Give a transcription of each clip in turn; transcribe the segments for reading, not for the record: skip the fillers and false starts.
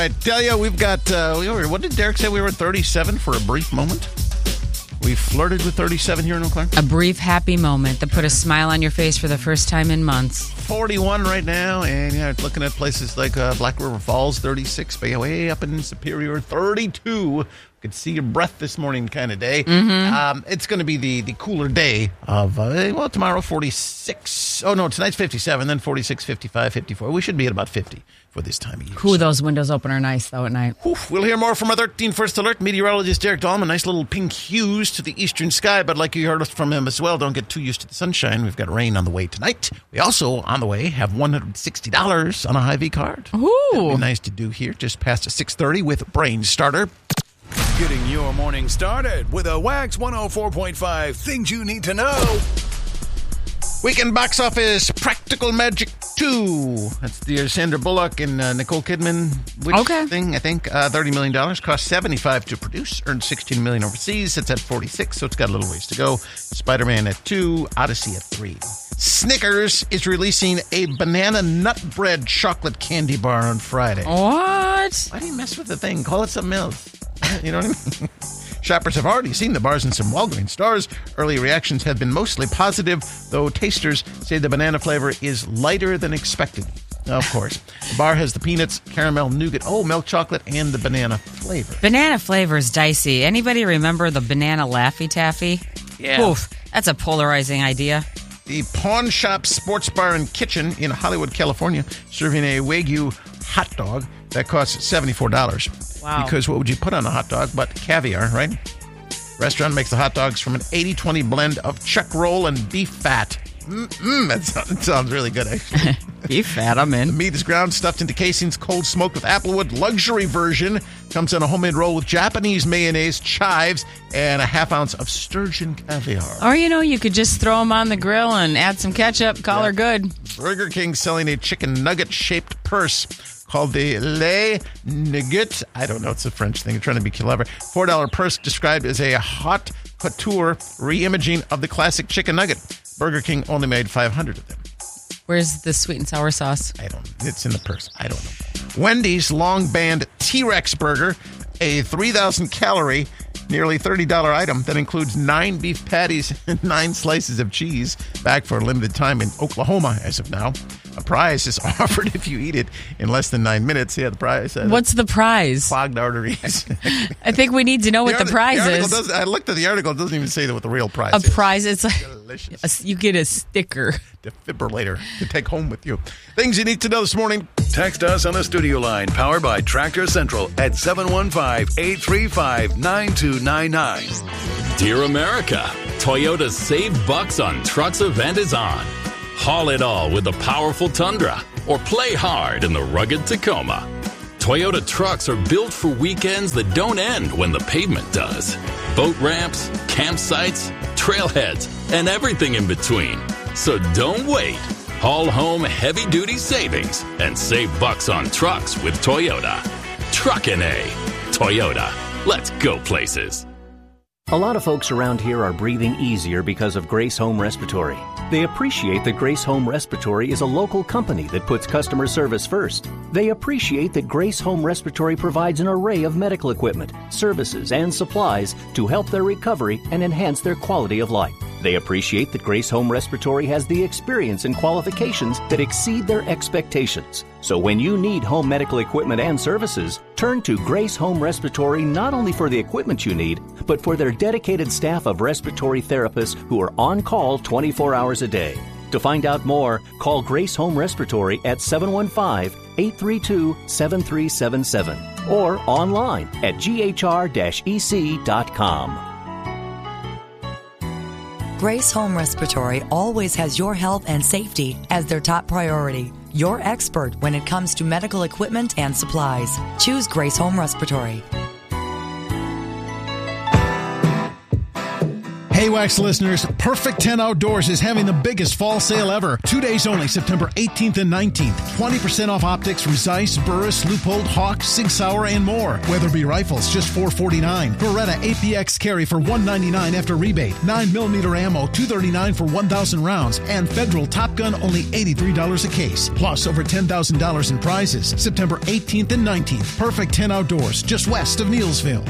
I tell you, we've got, what did Derek say? We were at 37 for a brief moment? We flirted with 37 here in Eau Claire. A brief, happy moment that put a smile on your face for the first time in months. 41 right now, and looking at places like Black River Falls, 36, but way up in Superior, 32. Could see your breath this morning kind of day. Mm-hmm. It's going to be the cooler day of, tomorrow 46. Oh, no, tonight's 57, then 46, 55, 54. We should be at about 50 for this time of year. Ooh, those windows open are nice, though, at night. Oof, we'll hear more from our 13 First Alert meteorologist Derek Dahlman. Nice little pink hues to the eastern sky, but like you heard from him as well, don't get too used to the sunshine. We've got rain on the way tonight. We also, on the way, have $160 on a Hy-Vee card. Ooh. That'd be nice to do here, just past 6:30 with Brain Starter. Getting your morning started with a Wax 104.5 Things You Need to Know. Weekend box office, Practical Magic 2. That's the Sandra Bullock and Nicole Kidman thing, I think. $30 million. Cost $75 to produce. Earned $16 million overseas. It's at 46, so it's got a little ways to go. Spider-Man at 2. Odyssey at 3. Snickers is releasing a banana nut bread chocolate candy bar on Friday. What? Why do you mess with the thing? Call it something else. You know what I mean? Shoppers have already seen the bars in some Walgreens stores. Early reactions have been mostly positive, though tasters say the banana flavor is lighter than expected. Of course. The bar has the peanuts, caramel, nougat, milk chocolate, and the banana flavor. Banana flavor is dicey. Anybody remember the banana Laffy Taffy? Yeah. Oof, that's a polarizing idea. The Pawn Shop Sports Bar and Kitchen in Hollywood, California, serving a Wagyu hot dog that costs $74. Wow. Because what would you put on a hot dog but caviar, right? Restaurant makes the hot dogs from an 80-20 blend of chuck roll and beef fat. That sounds really good, actually. Beef fat, I'm in. The meat is ground, stuffed into casings, cold smoked with applewood. Luxury version comes in a homemade roll with Japanese mayonnaise, chives, and a half ounce of sturgeon caviar. Or, you could just throw them on the grill and add some ketchup, call her good. Burger King selling a chicken nugget-shaped purse called the Le Nugget. I don't know. It's a French thing. They're trying to be clever. $4 purse described as a haute couture re-imaging of the classic chicken nugget. Burger King only made 500 of them. Where's the sweet and sour sauce? I don't know. It's in the purse. I don't know. Wendy's long band T-Rex burger, a 3,000-calorie, nearly $30 item that includes 9 beef patties and 9 slices of cheese, back for a limited time in Oklahoma as of now. A prize is offered if you eat it in less than 9 minutes. Yeah, the prize. What's the prize? Clogged arteries. I think we need to know what the prize is. I looked at the article. It doesn't even say what the real prize is. A prize. It's like delicious. You get a sticker. Defibrillator to take home with you. Things you need to know this morning. Text us on the studio line powered by Tractor Central at 715-835-9299. Dear America, Toyota's Save Bucks on Trucks event is on. Haul it all with the powerful Tundra or play hard in the rugged Tacoma. Toyota trucks are built for weekends that don't end when the pavement does. Boat ramps, campsites, trailheads, and everything in between. So don't wait. Haul home heavy-duty savings and save bucks on trucks with Toyota. Truckin' A. Toyota. Let's go places. A lot of folks around here are breathing easier because of Grace Home Respiratory. They appreciate that Grace Home Respiratory is a local company that puts customer service first. They appreciate that Grace Home Respiratory provides an array of medical equipment, services, and supplies to help their recovery and enhance their quality of life. They appreciate that Grace Home Respiratory has the experience and qualifications that exceed their expectations. So when you need home medical equipment and services, turn to Grace Home Respiratory not only for the equipment you need, but for their dedicated staff of respiratory therapists who are on call 24 hours a day. To find out more, call Grace Home Respiratory at 715-832-7377 or online at ghr-ec.com. Grace Home Respiratory always has your health and safety as their top priority. Your expert when it comes to medical equipment and supplies. Choose Grace Home Respiratory. Hey, Wax listeners, Perfect 10 Outdoors is having the biggest fall sale ever. 2 days only, September 18th and 19th. 20% off optics from Zeiss, Burris, Leupold, Hawk, Sig Sauer, and more. Weatherby rifles, just $449. Beretta APX carry for $199 after rebate. 9mm ammo, $239 for 1,000 rounds. And Federal Top Gun, only $83 a case. Plus, over $10,000 in prizes. September 18th and 19th. Perfect 10 Outdoors, just west of Neillsville.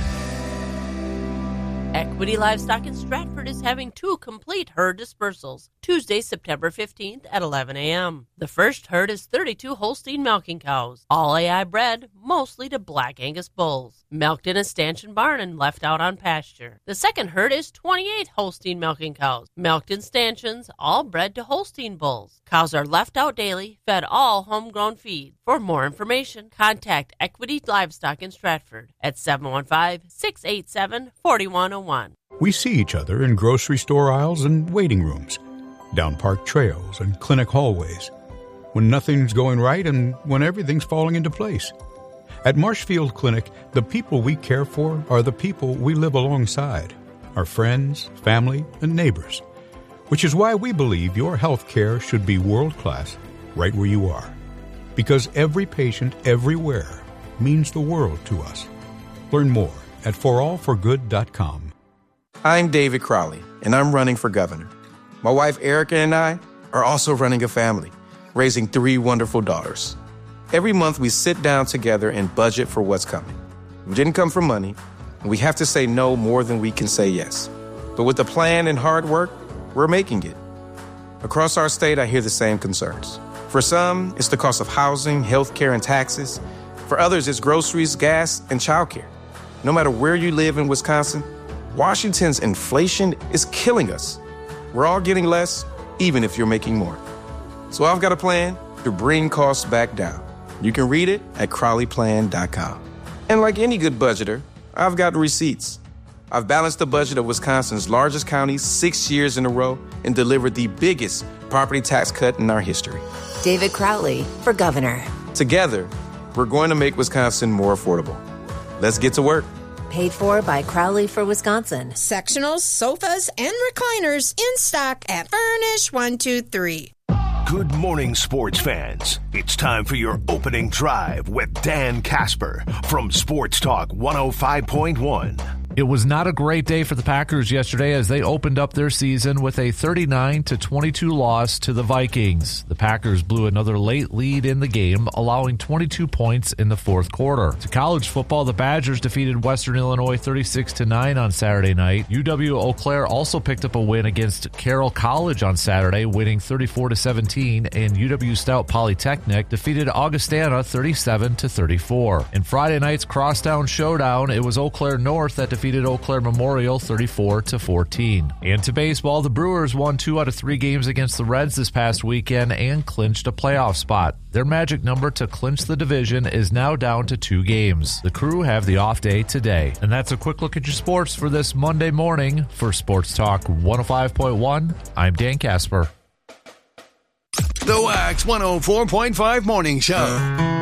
Equity Livestock in Stratford is having 2 complete herd dispersals, Tuesday, September 15th at 11 a.m. The first herd is 32 Holstein milking cows, all AI bred, mostly to Black Angus bulls, milked in a stanchion barn and left out on pasture. The second herd is 28 Holstein milking cows, milked in stanchions, all bred to Holstein bulls. Cows are left out daily, fed all homegrown feed. For more information, contact Equity Livestock in Stratford at 715-687-4101. We see each other in grocery store aisles and waiting rooms, down park trails and clinic hallways, when nothing's going right and when everything's falling into place. At Marshfield Clinic, the people we care for are the people we live alongside, our friends, family, and neighbors, which is why we believe your health care should be world-class right where you are. Because every patient everywhere means the world to us. Learn more at forallforgood.com. I'm David Crowley, and I'm running for governor. My wife Erica and I are also running a family, raising 3 wonderful daughters. Every month we sit down together and budget for what's coming. We didn't come for money, and we have to say no more than we can say yes. But with a plan and hard work, we're making it. Across our state, I hear the same concerns. For some, it's the cost of housing, health care, and taxes. For others, it's groceries, gas, and childcare. No matter where you live in Wisconsin, Washington's inflation is killing us. We're all getting less, even if you're making more. So I've got a plan to bring costs back down. You can read it at CrowleyPlan.com. And like any good budgeter, I've got receipts. I've balanced the budget of Wisconsin's largest counties 6 years in a row and delivered the biggest property tax cut in our history. David Crowley for governor. Together, we're going to make Wisconsin more affordable. Let's get to work. Paid for by Crowley for Wisconsin. Sectionals, sofas, and recliners in stock at Furnish 123. Good morning, sports fans. It's time for your opening drive with Dan Casper from Sports Talk 105.1. It was not a great day for the Packers yesterday as they opened up their season with a 39-22 loss to the Vikings. The Packers blew another late lead in the game, allowing 22 points in the fourth quarter. To college football, the Badgers defeated Western Illinois 36-9 on Saturday night. UW-Eau Claire also picked up a win against Carroll College on Saturday, winning 34-17, and UW Stout Polytechnic defeated Augustana 37-34. In Friday night's crosstown showdown, it was Eau Claire North that defeated Eau Claire Memorial 34-14. And to baseball, the Brewers won 2 out of 3 games against the Reds this past weekend and clinched a playoff spot. Their magic number to clinch the division is now down to 2 games. The Crew have the off day today. And that's a quick look at your sports for this Monday morning. For Sports Talk 105.1, I'm Dan Casper. The Wax 104.5 Morning Show.